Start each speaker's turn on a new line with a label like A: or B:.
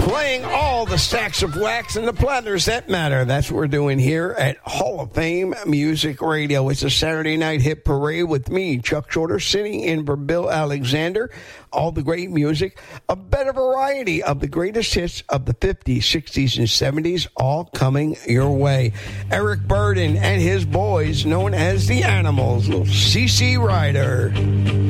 A: playing all the stacks of wax and the platters that matter. That's what we're doing here at Hall of Fame Music Radio. It's a Saturday night hit parade with me, Chuck Shorter, sitting in for Bill Alexander. All the great music, a better variety of the greatest hits of the 50s, 60s, and 70s, all coming your way. Eric Burdon and his boys, known as the Animals, little CC Rider.